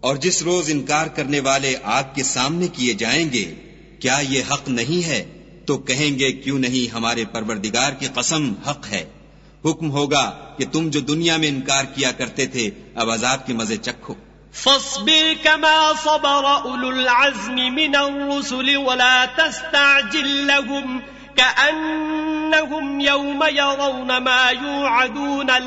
और जिस रोज इनकार करने वाले आग के सामने किए जाएंगे, क्या ये हक नहीं है? तो कहेंगे, क्यों नहीं, हमारे परवरदिगार की कसम हक है। हुक्म होगा कि तुम जो दुनिया में इनकार किया करते थे, अब अजाब के मजे चखो। فاصبر كما صبر أولو العزم من الرسل ولا تستعجل لهم كأنهم يوم يرون ما يوعدون